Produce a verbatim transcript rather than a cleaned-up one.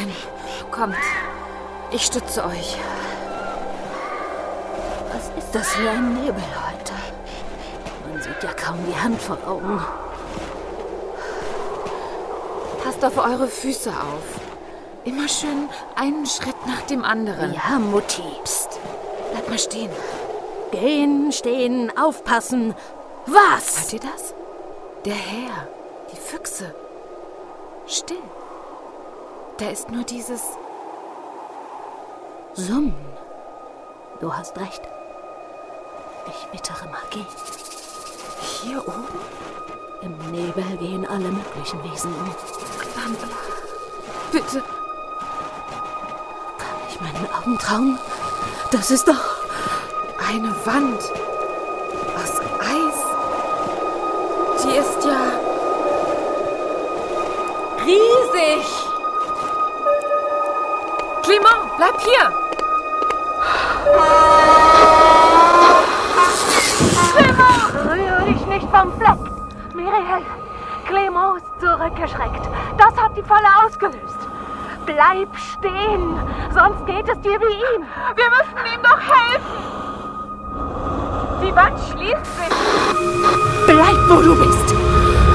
Kommt, ich stütze euch. Was ist das für ein Nebel heute? Man sieht ja kaum die Hand vor Augen. Passt auf eure Füße auf. Immer schön einen Schritt nach dem anderen. Ja, Mutti. Psst, bleib mal stehen. Gehen, stehen, aufpassen. Was? Hört ihr das? Der Herr, die Füchse. Still. Da ist nur dieses Summen. Du hast recht. Ich wittere Magie. Hier oben? Im Nebel gehen alle möglichen Wesen um. Wanda, bitte. Kann ich meinen Augen trauen? Das ist doch eine Wand aus Eis. Die ist ja riesig. Clement, bleib hier. Clement! Rühre dich nicht vom Fleck. Miriel, Clement ist zurückgeschreckt. Das hat die Falle ausgelöst. Bleib stehen, sonst geht es dir wie ihm. Wir müssen ihm doch helfen. Die Wand schließt sich. Bleib, wo du bist.